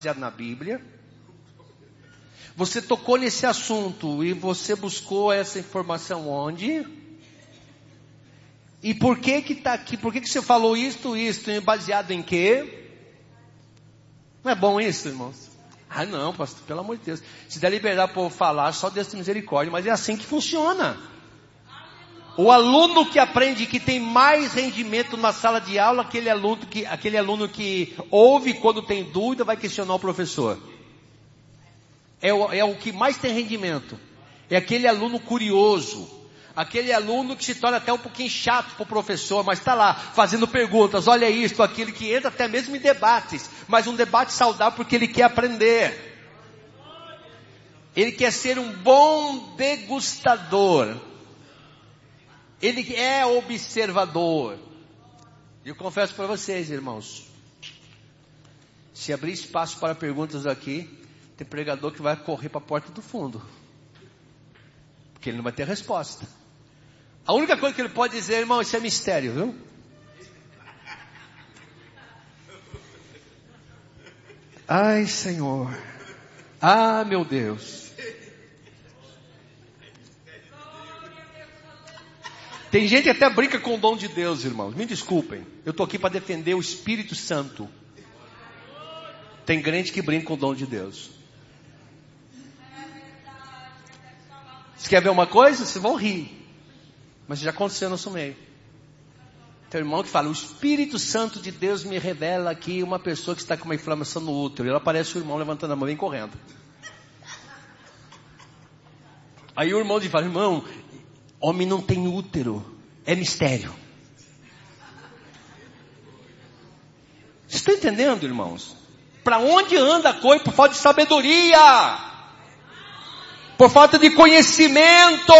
baseado na Bíblia. Você tocou nesse assunto e você buscou essa informação onde? E por que que está aqui? Por que que você falou isto, baseado em quê? Não é bom isso, irmãos? Ah não, pastor, pelo amor de Deus. Se der liberdade para o povo falar, só Deus tem misericórdia, mas é assim que funciona. O aluno que aprende, que tem mais rendimento na sala de aula, aquele aluno que ouve quando tem dúvida, vai questionar o professor. É o que mais tem rendimento. É aquele aluno curioso. Aquele aluno que se torna até um pouquinho chato para o professor, mas está lá fazendo perguntas, olha isto, aquilo, que entra até mesmo em debates, mas um debate saudável porque ele quer aprender. Ele quer ser um bom degustador. Ele é observador. Eu confesso para vocês, irmãos, se abrir espaço para perguntas aqui, tem pregador que vai correr para a porta do fundo, porque ele não vai ter resposta. A única coisa que ele pode dizer, irmão, isso é mistério, viu? Ai, Senhor. Ah, meu Deus. Tem gente que até brinca com o dom de Deus, irmãos. Me desculpem. Eu estou aqui para defender o Espírito Santo. Tem crente que brinca com o dom de Deus. Você quer ver uma coisa? Vocês vão rir. Mas já aconteceu no nosso meio. Tem um irmão que fala, o Espírito Santo de Deus me revela aqui uma pessoa que está com uma inflamação no útero. E ela aparece o irmão levantando a mão e vem correndo. Aí o irmão diz, fala, irmão, homem não tem útero, é mistério. Vocês estão entendendo, irmãos? Para onde anda a coisa? Por falta de sabedoria, por falta de conhecimento.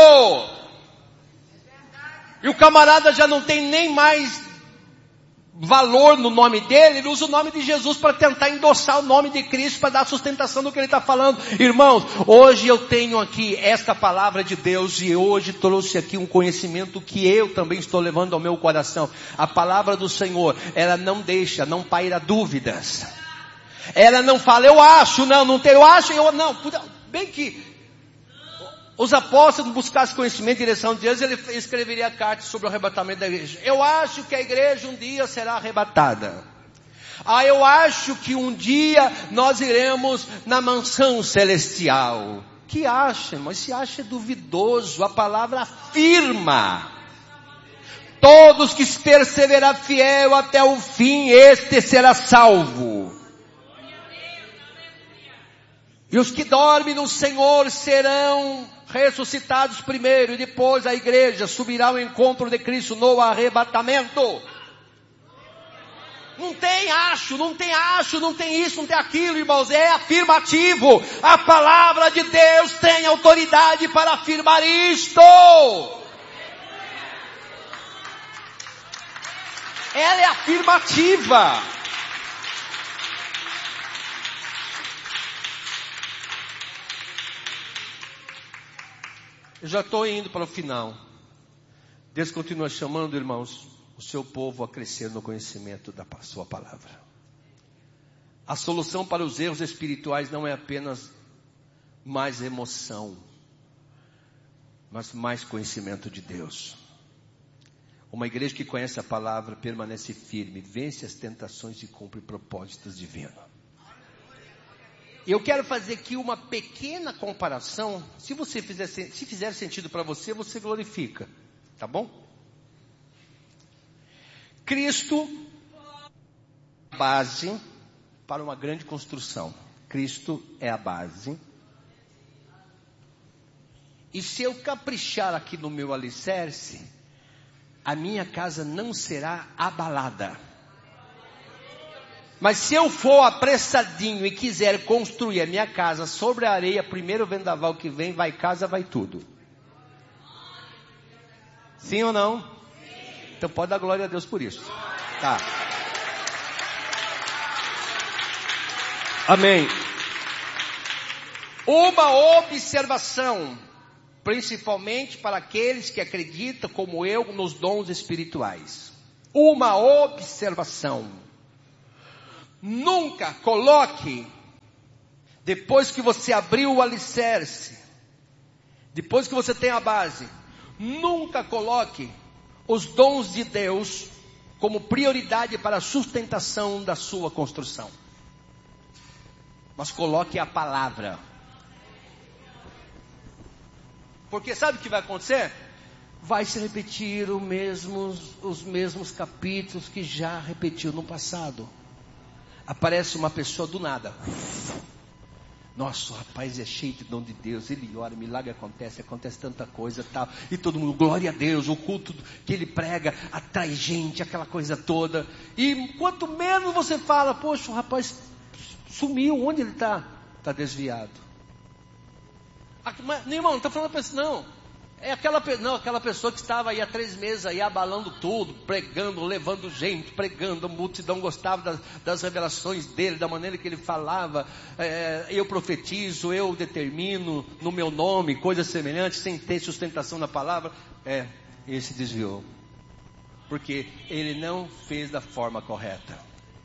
E o camarada já não tem nem mais valor no nome dele, ele usa o nome de Jesus para tentar endossar o nome de Cristo, para dar sustentação do que ele está falando. Irmãos, hoje eu tenho aqui esta palavra de Deus, e hoje trouxe aqui um conhecimento que eu também estou levando ao meu coração. A palavra do Senhor, ela não deixa, não paira dúvidas. Ela não fala, eu acho, não tem, eu acho, eu não. Bem que os apóstolos buscassem conhecimento e direção de Deus, ele escreveria a carta sobre o arrebatamento da igreja. Eu acho que a igreja um dia será arrebatada. Eu acho que um dia nós iremos na mansão celestial. Que acha, irmão? Esse acha é duvidoso. A palavra afirma. Todos que perseverar fiel até o fim, este será salvo. E os que dormem no Senhor serão ressuscitados primeiro, e depois a igreja subirá ao encontro de Cristo no arrebatamento. Não tem acho, não tem isso, não tem aquilo, irmãos, é afirmativo. A palavra de Deus tem autoridade para afirmar isto. Ela é afirmativa. Eu já estou indo para o final. Deus continua chamando, irmãos, o seu povo a crescer no conhecimento da sua palavra. A solução para os erros espirituais não é apenas mais emoção, mas mais conhecimento de Deus. Uma igreja que conhece a palavra permanece firme, vence as tentações e cumpre propósitos divinos. Eu quero fazer aqui uma pequena comparação. Se fizer sentido para você, você glorifica. Tá bom? Cristo é a base para uma grande construção. Cristo é a base. E se eu caprichar aqui no meu alicerce, a minha casa não será abalada. Mas se eu for apressadinho e quiser construir a minha casa sobre a areia, primeiro vendaval que vem, vai casa, vai tudo. Sim ou não? Sim. Então pode dar glória a Deus por isso. Tá. Amém. Uma observação, principalmente para aqueles que acreditam, como eu, nos dons espirituais. Uma observação. Nunca coloque Depois que você abriu o alicerce, depois que você tem a base, nunca coloque os dons de Deus como prioridade para a sustentação da sua construção. Mas coloque a palavra. Porque sabe o que vai acontecer? Vai se repetir os mesmos capítulos que já repetiu no passado. Aparece uma pessoa do nada. Nossa, o rapaz é cheio de dom de Deus. Ele ora, milagre acontece tanta coisa tal. E todo mundo, glória a Deus. O culto que ele prega atrai gente, aquela coisa toda. E quanto menos você fala, poxa, o rapaz sumiu, onde ele está? Está desviado. Mas, irmão, não estou falando para isso não. É aquela pessoa que estava aí há 3 meses aí abalando tudo, pregando, levando gente, pregando, a multidão gostava das revelações dele, da maneira que ele falava, eu profetizo, eu determino no meu nome, coisas semelhantes, sem ter sustentação na palavra. Ele se desviou, porque ele não fez da forma correta.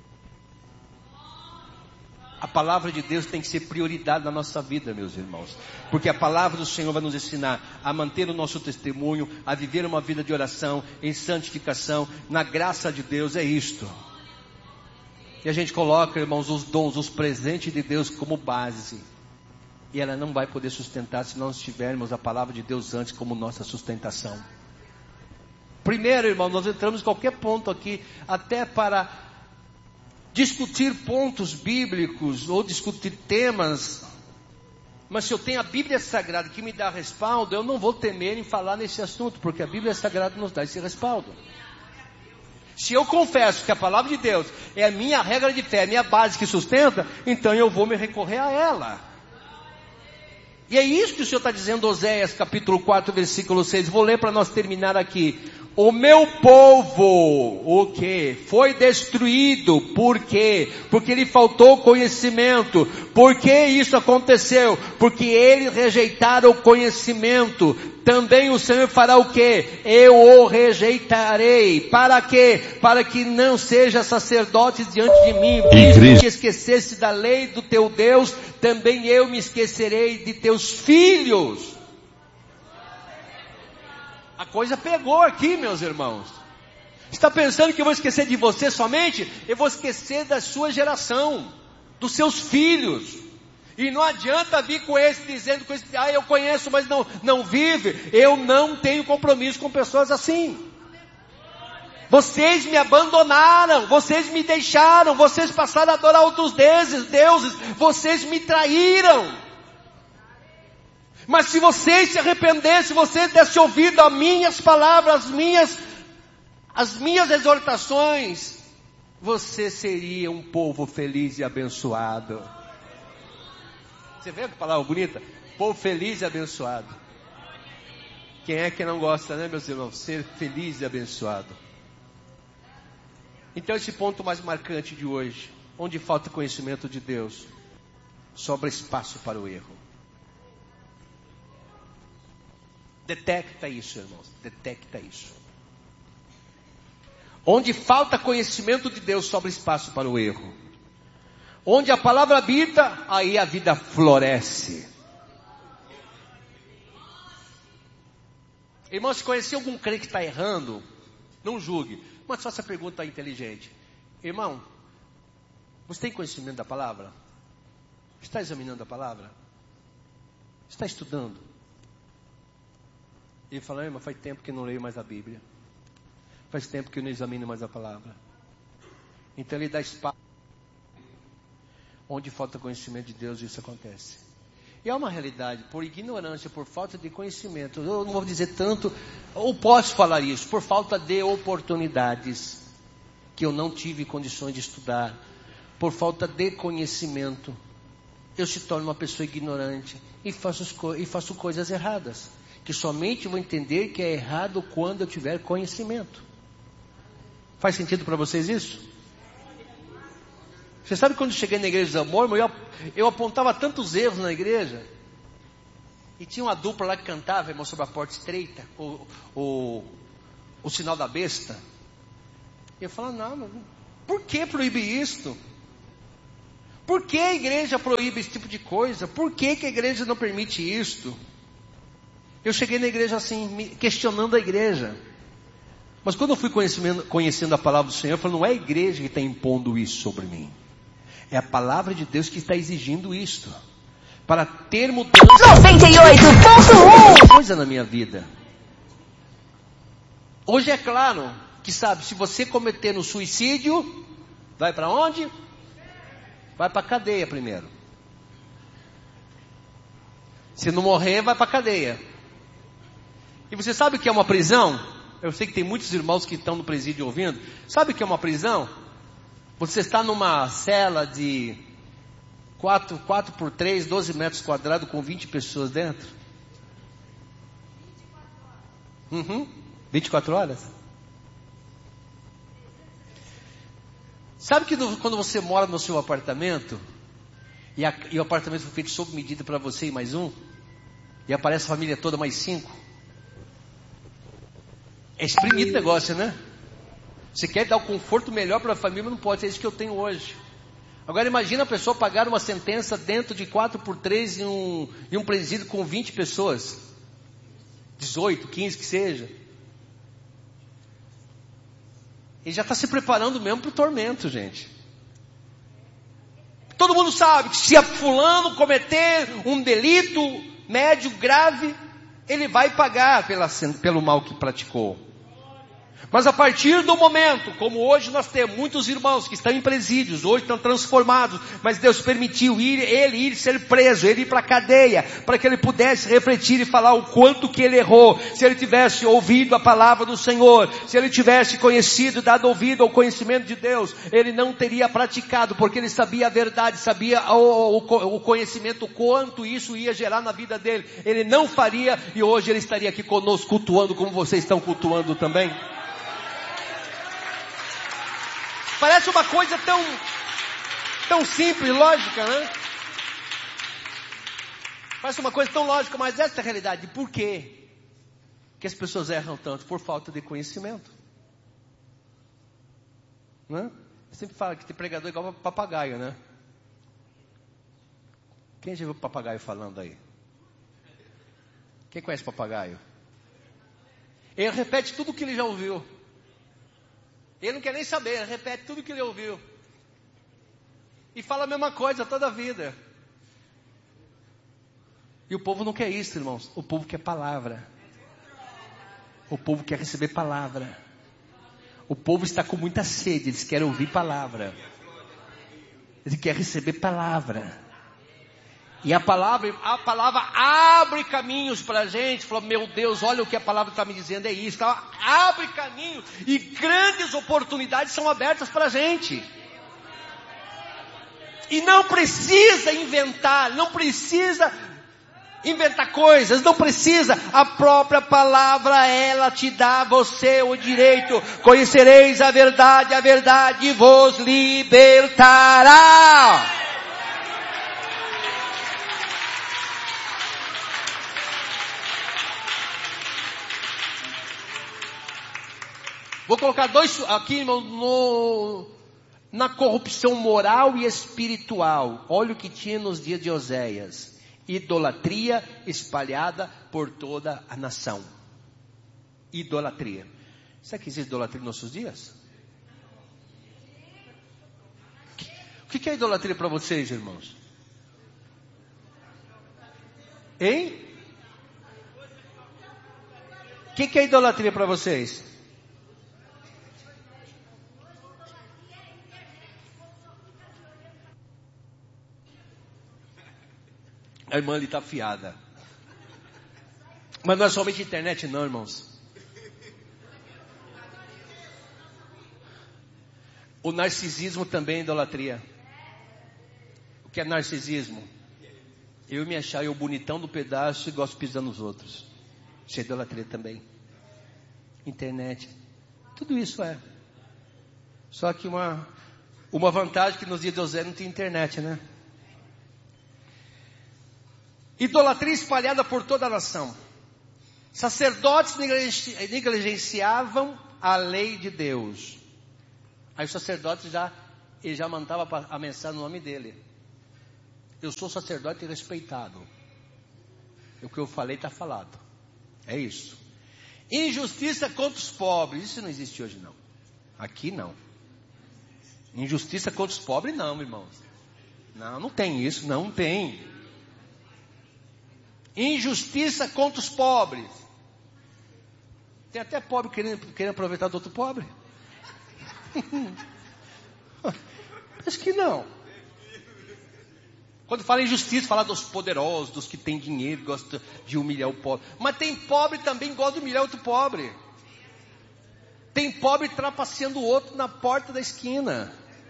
A palavra de Deus tem que ser prioridade na nossa vida, meus irmãos. Porque a palavra do Senhor vai nos ensinar a manter o nosso testemunho, a viver uma vida de oração, em santificação, na graça de Deus, é isto. E a gente coloca, irmãos, os dons, os presentes de Deus como base. E ela não vai poder sustentar se nós tivermos a palavra de Deus antes como nossa sustentação. Primeiro, irmão, nós entramos em qualquer ponto aqui, até para discutir pontos bíblicos ou discutir temas, mas se eu tenho a Bíblia Sagrada que me dá respaldo, eu não vou temer em falar nesse assunto, porque a Bíblia Sagrada nos dá esse respaldo. Se eu confesso que a palavra de Deus é a minha regra de fé, a minha base que sustenta, então eu vou me recorrer a ela. E é isso que o Senhor está dizendo, Oséias capítulo 4, versículo 6. Vou ler para nós terminar aqui. O meu povo, o que? Foi destruído. Por quê? Porque lhe faltou conhecimento. Por que isso aconteceu? Porque eles rejeitaram o conhecimento. Também o Senhor fará o quê? Eu o rejeitarei. Para quê? Para que não seja sacerdote diante de mim. Visto que esquecesse da lei do teu Deus, também eu me esquecerei de teus filhos. A coisa pegou aqui, meus irmãos. Está pensando que eu vou esquecer de você somente? Eu vou esquecer da sua geração, dos seus filhos. E não adianta vir com esse, dizendo com esse, eu conheço, mas não vive. Eu não tenho compromisso com pessoas assim. Vocês me abandonaram, vocês me deixaram, vocês passaram a adorar outros deuses, vocês me traíram. Mas se vocês se arrependessem, se vocês dessem ouvido às minhas palavras, as minhas exortações, você seria um povo feliz e abençoado. Você vê que palavra bonita? Povo feliz e abençoado. Quem é que não gosta, né, meus irmãos? Ser feliz e abençoado. Então esse ponto mais marcante de hoje, onde falta conhecimento de Deus, sobra espaço para o erro. Detecta isso, irmãos. Detecta isso. Onde falta conhecimento de Deus, sobra espaço para o erro. Onde a palavra habita, aí a vida floresce. Irmão, se conhecer algum crente que está errando, não julgue. Mas faça a pergunta inteligente. Irmão, você tem conhecimento da palavra? Está examinando a palavra? Está estudando? Ele fala, mas faz tempo que não leio mais a Bíblia. Faz tempo que eu não examino mais a palavra. Então ele dá espaço. Onde falta conhecimento de Deus, isso acontece. E é uma realidade, por ignorância, por falta de conhecimento. Eu não vou dizer tanto, ou posso falar isso, por falta de oportunidades, que eu não tive condições de estudar. Por falta de conhecimento, eu se torno uma pessoa ignorante e faço coisas erradas. Que somente vou entender que é errado quando eu tiver conhecimento. Faz sentido para vocês isso? Você sabe quando eu cheguei na igreja de Amor, eu apontava tantos erros na igreja. E tinha uma dupla lá que cantava, irmão, sobre a porta estreita, o sinal da besta. E eu falava, não, por que proibir isto? Por que a igreja proíbe esse tipo de coisa? Por que a igreja não permite isto? Eu cheguei na igreja assim, questionando a igreja. Mas quando eu fui conhecendo a palavra do Senhor, eu falei, não é a igreja que está impondo isso sobre mim. É a palavra de Deus que está exigindo isto. Para ter mudança 98.1 coisa na minha vida. Hoje é claro que sabe, se você cometer um suicídio, vai para onde? Vai para a cadeia primeiro. Se não morrer, vai para a cadeia. E você sabe o que é uma prisão? Eu sei que tem muitos irmãos que estão no presídio ouvindo. Sabe o que é uma prisão? Você está numa cela de 4 por 3, 12 metros quadrados com 20 pessoas dentro. 24 horas? Sabe que quando você mora no seu apartamento, e o apartamento foi feito sob medida para você e mais um, e aparece a família toda mais 5, é espremido o negócio, né? Você quer dar o conforto melhor para a família, mas não pode ser isso que eu tenho hoje. Agora imagina a pessoa pagar uma sentença dentro de 4 por 3 em um presídio com 20 pessoas. 18, 15 que seja. Ele já está se preparando mesmo para o tormento, gente. Todo mundo sabe que se a fulano cometer um delito médio, grave, ele vai pagar pelo mal que praticou. Mas a partir do momento, como hoje nós temos muitos irmãos que estão em presídios, hoje estão transformados, mas Deus permitiu ele ir ser preso, ele ir para a cadeia, para que ele pudesse refletir e falar o quanto que ele errou. Se ele tivesse ouvido a palavra do Senhor, se ele tivesse conhecido, dado ouvido ao conhecimento de Deus, ele não teria praticado, porque ele sabia a verdade, sabia o conhecimento, quanto isso ia gerar na vida dele. Ele não faria, e hoje ele estaria aqui conosco cultuando como vocês estão cultuando também. Parece uma coisa tão simples, lógica, né? Parece uma coisa tão lógica, mas essa é a realidade. Por quê que as pessoas erram tanto? Por falta de conhecimento. Né? Eu sempre falo que tem pregador igual papagaio, né? Quem já viu papagaio falando aí? Quem conhece papagaio? Ele repete tudo o que ele já ouviu. Ele não quer nem saber, ele repete tudo que ele ouviu. E fala a mesma coisa toda a vida. E o povo não quer isso, irmãos. O povo quer palavra. O povo quer receber palavra. O povo está com muita sede, eles querem ouvir palavra. Eles querem receber palavra. E a palavra abre caminhos para a gente. Fala, meu Deus, olha o que a palavra está me dizendo, é isso. Ela abre caminhos e grandes oportunidades são abertas para a gente. E não precisa inventar coisas, não precisa. A própria palavra, ela te dá a você o direito. Conhecereis a verdade vos libertará. Vou colocar 2 aqui na corrupção moral e espiritual. Olha o que tinha nos dias de Oséias. Idolatria espalhada por toda a nação. Idolatria. Será que existe idolatria nos nossos dias? O que é idolatria para vocês, irmãos? Hein? O que é idolatria para vocês? A irmã ali está afiada. Mas não é somente internet não, irmãos. O narcisismo também é idolatria. O que é narcisismo? Eu me achar eu bonitão do pedaço e gosto de pisar nos outros. Isso é idolatria também. Internet. Tudo isso é. Só que uma vantagem que nos dias de José não tinha internet, né? Idolatria espalhada por toda a nação. Sacerdotes negligenciavam a lei de Deus. Aí o sacerdote já mandava a mensagem no nome dele. Eu sou sacerdote respeitado. O que eu falei está falado. É isso. Injustiça contra os pobres. Isso não existe hoje, não. Aqui não. Injustiça contra os pobres, não, irmãos. Não, não tem isso. Não tem. Injustiça contra os pobres. Tem até pobre querendo aproveitar do outro pobre. Acho que não. Quando fala em justiça, fala dos poderosos, dos que têm dinheiro, gostam de humilhar o pobre. Mas tem pobre também que gosta de humilhar outro pobre. Tem pobre trapaceando o outro na porta da esquina.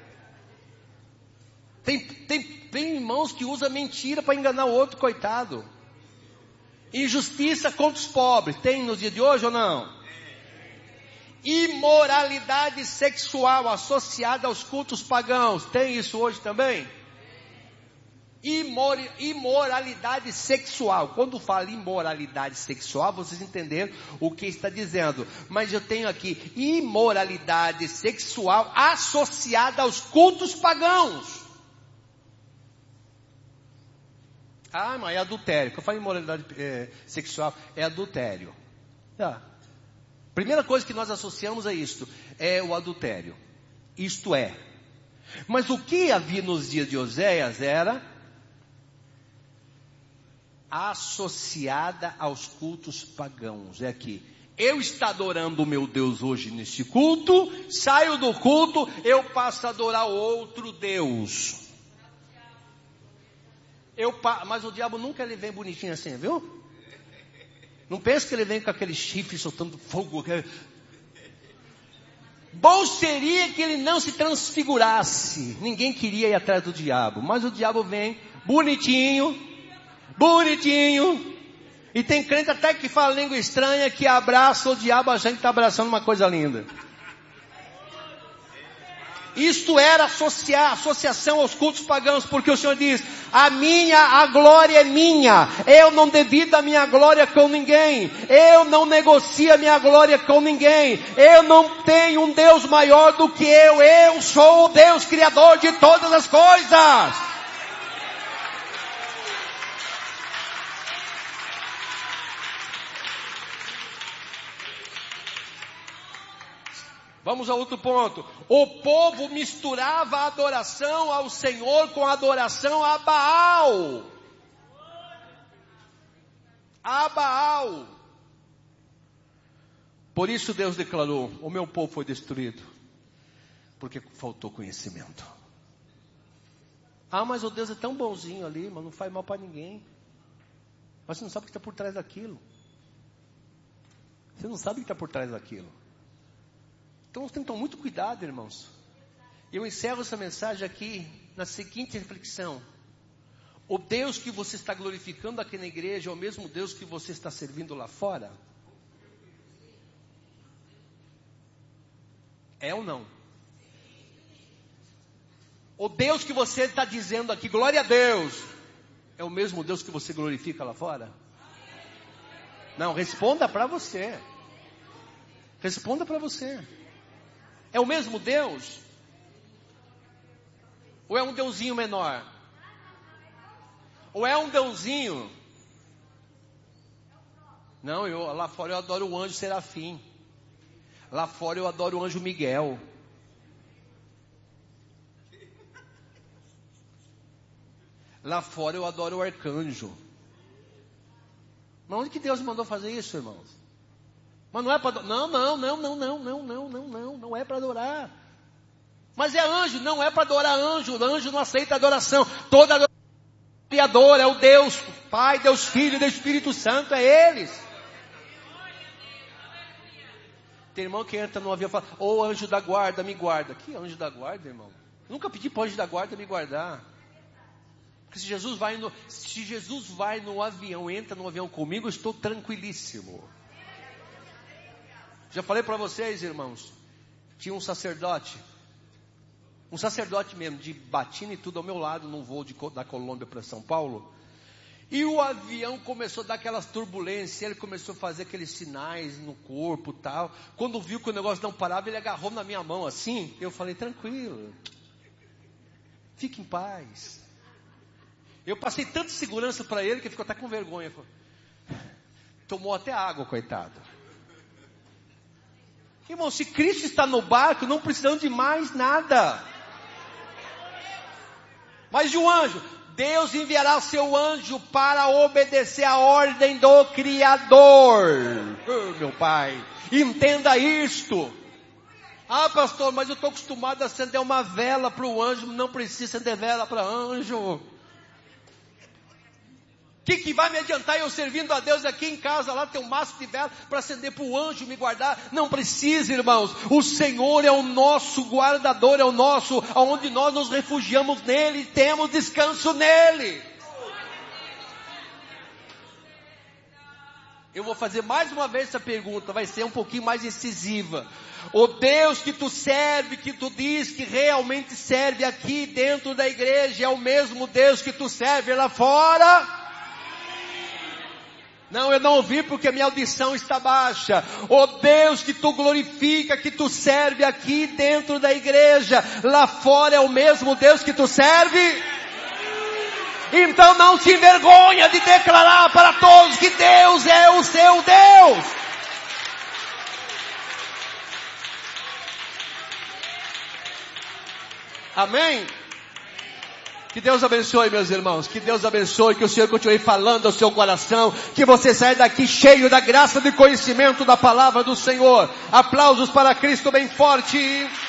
Tem irmãos que usam mentira para enganar o outro, coitado. Injustiça contra os pobres. Tem no dia de hoje ou não? Imoralidade sexual associada aos cultos pagãos. Tem isso hoje também? Imoralidade sexual. Quando fala imoralidade sexual, vocês entenderam o que está dizendo. Mas eu tenho aqui imoralidade sexual associada aos cultos pagãos. Ah, mas é adultério. Quando eu falo imoralidade sexual, é adultério. Primeira coisa que nós associamos a isto é o adultério. Isto é. Mas o que havia nos dias de Oséias era associada aos cultos pagãos. É aqui. Eu estou adorando o meu Deus hoje neste culto, saio do culto, eu passo a adorar outro Deus. Mas o diabo nunca ele vem bonitinho assim, viu? Não pensa que ele vem com aquele chifre soltando fogo. Bom seria que ele não se transfigurasse. Ninguém queria ir atrás do diabo, mas o diabo vem bonitinho. E tem crente até que fala língua estranha, que abraça o diabo, a gente está abraçando uma coisa linda. Isto era associação aos cultos pagãos, porque o Senhor diz, a glória é minha, eu não divido a minha glória com ninguém, eu não negocio a minha glória com ninguém, eu não tenho um Deus maior do que eu sou o Deus criador de todas as coisas. Vamos a outro ponto. O povo misturava a adoração ao Senhor com a adoração a Baal. A Baal. Por isso Deus declarou, o meu povo foi destruído, porque faltou conhecimento. Ah, mas o Deus é tão bonzinho ali, mas não faz mal para ninguém. Mas você não sabe o que está por trás daquilo. Você não sabe o que está por trás daquilo. Então nós temos que tomar muito cuidado, irmãos. Eu encerro essa mensagem aqui na seguinte reflexão. O Deus que você está glorificando aqui na igreja é o mesmo Deus que você está servindo lá fora? É ou não? O Deus que você está dizendo aqui, glória a Deus, é o mesmo Deus que você glorifica lá fora? Não, responda para você. Responda para você. É o mesmo Deus? Ou é um deusinho menor? Ou é um deusinho? Não, lá fora eu adoro o anjo Serafim. Lá fora eu adoro o anjo Miguel. Lá fora eu adoro o arcanjo. Mas onde que Deus mandou fazer isso, irmãos? Mas não é para não é para adorar. Mas é anjo, não é para adorar anjo. O anjo não aceita adoração. Toda adoração é Criador, é o Deus Pai, Deus Filho, Deus Espírito Santo, é eles. Tem irmão que entra no avião e fala, ô anjo da guarda, me guarda. Que anjo da guarda, irmão? Nunca pedi para o anjo da guarda me guardar. Porque se Jesus vai no avião, entra no avião comigo, eu estou tranquilíssimo. Já falei para vocês, irmãos, tinha um sacerdote mesmo, de batina e tudo ao meu lado, num voo da Colômbia para São Paulo, e o avião começou a dar aquelas turbulências, ele começou a fazer aqueles sinais no corpo e tal, quando viu que o negócio não parava, ele agarrou na minha mão assim, eu falei, tranquilo, fique em paz. Eu passei tanta segurança para ele que ele ficou até com vergonha. Tomou até água, coitado. Irmão, se Cristo está no barco, não precisamos de mais nada. Mas de um anjo, Deus enviará seu anjo para obedecer a ordem do Criador. Meu Pai, entenda isto. Ah, pastor, mas eu estou acostumado a acender uma vela para o anjo. Não precisa acender vela para anjo. O que vai me adiantar eu servindo a Deus aqui em casa, lá tem um maço de vela para acender para o anjo me guardar? Não precisa, irmãos. O Senhor é o nosso guardador, é o nosso, onde nós nos refugiamos nele, temos descanso nele. Eu vou fazer mais uma vez essa pergunta, vai ser um pouquinho mais incisiva. O Deus que tu serve, que tu diz que realmente serve aqui dentro da igreja, é o mesmo Deus que tu serve lá fora? Não, eu não ouvi porque minha audição está baixa. O Deus que tu glorifica, que tu serve aqui dentro da igreja, lá fora é o mesmo Deus que tu serve? Então não se envergonha de declarar para todos que Deus é o seu Deus. Amém? Que Deus abençoe, meus irmãos. Que Deus abençoe, que o Senhor continue falando ao seu coração. Que você saia daqui cheio da graça e do conhecimento da palavra do Senhor. Aplausos para Cristo bem forte.